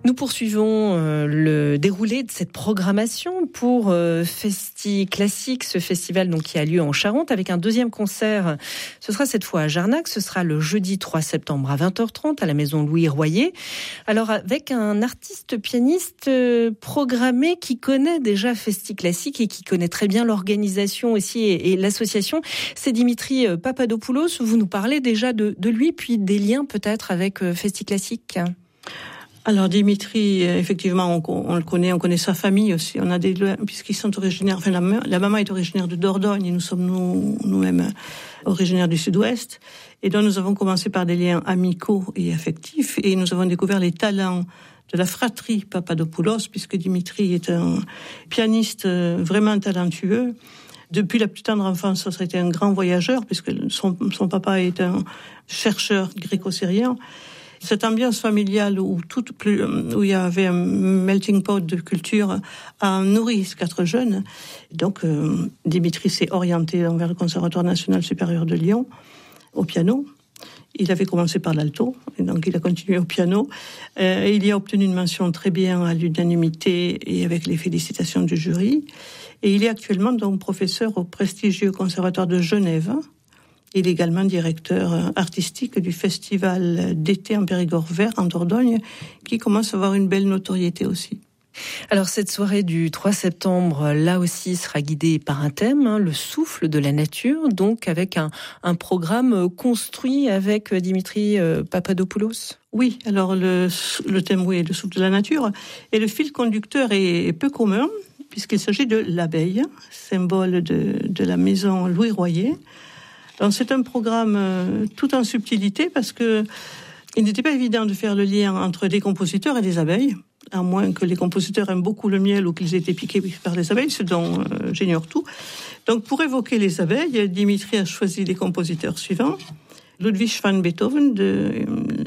Nous poursuivons le déroulé de cette programmation pour Festi Classique, ce festival donc, qui a lieu en Charente, avec un deuxième concert. Ce sera cette fois à Jarnac, ce sera le jeudi 3 septembre à 20h30 à la maison Louis Royer. Alors avec un artiste pianiste programmé qui connaît déjà Festi Classique et qui connaît très bien l'organisation aussi et l'association, c'est Dimitri Papadopoulos. Vous nous parlez déjà de lui, puis des liens peut-être avec Festi Classique. Alors Dimitri, effectivement, on le connaît, on connaît sa famille aussi. On a des liens puisqu'ils sont originaires. Enfin, la maman est originaire de Dordogne et nous sommes nous-mêmes originaires du Sud-Ouest. Et donc nous avons commencé par des liens amicaux et affectifs, et nous avons découvert les talents de la fratrie Papadopoulos, puisque Dimitri est un pianiste vraiment talentueux. Depuis la plus tendre enfance, ça a été un grand voyageur, puisque son papa est un chercheur gréco-syrien. Cette ambiance familiale où il y avait un melting pot de culture a nourri ces 4 jeunes. Donc, Dimitri s'est orienté vers le Conservatoire national supérieur de Lyon, au piano. Il avait commencé par l'alto, et donc il a continué au piano. Il y a obtenu une mention très bien à l'unanimité et avec les félicitations du jury. Et il est actuellement donc professeur au prestigieux Conservatoire de Genève. Il est également directeur artistique du festival d'été en Périgord vert en Dordogne, qui commence à avoir une belle notoriété aussi. Alors cette soirée du 3 septembre, là aussi, sera guidée par un thème, le souffle de la nature, donc avec un programme construit avec Dimitri Papadopoulos. Oui, alors le thème, oui, le souffle de la nature. Et le fil conducteur est peu commun, puisqu'il s'agit de l'abeille, symbole de la maison Louis Royer. Alors c'est un programme tout en subtilité, parce que il n'était pas évident de faire le lien entre des compositeurs et des abeilles, à moins que les compositeurs aiment beaucoup le miel ou qu'ils aient été piqués par les abeilles, ce dont j'ignore tout. Donc pour évoquer les abeilles, Dimitri a choisi les compositeurs suivants. Ludwig van Beethoven, de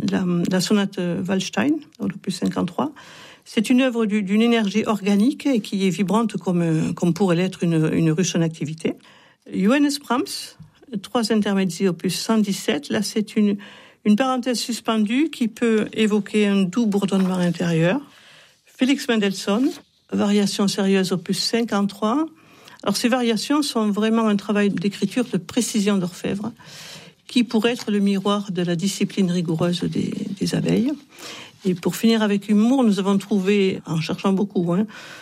la sonate Waldstein, l'opus 53. C'est une œuvre d'une énergie organique et qui est vibrante comme pourrait l'être une ruche en activité. Johannes Brahms, 3 intermezzi opus 117. Là, c'est une parenthèse suspendue qui peut évoquer un doux bourdonnement intérieur. Félix Mendelssohn, variation sérieuse opus 53. Alors, ces variations sont vraiment un travail d'écriture de précision d'orfèvre qui pourrait être le miroir de la discipline rigoureuse des abeilles. Et pour finir avec humour, nous avons trouvé, en cherchant beaucoup,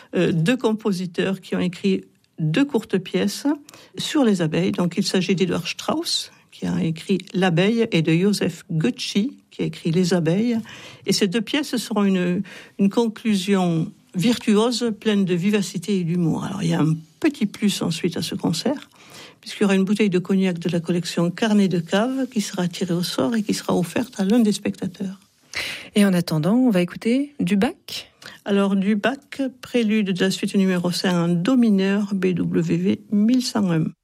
2 compositeurs qui ont écrit 2 courtes pièces sur les abeilles. Donc il s'agit d'Edward Strauss, qui a écrit L'abeille, et de Joseph Gucci, qui a écrit Les abeilles. Et ces 2 pièces seront une conclusion virtuose, pleine de vivacité et d'humour. Alors il y a un petit plus ensuite à ce concert, puisqu'il y aura une bouteille de cognac de la collection Carnet de cave qui sera tirée au sort et qui sera offerte à l'un des spectateurs. Et en attendant, on va écouter du Bach. Alors du Bach, prélude de la suite numéro 5 en do mineur, BWV 1101.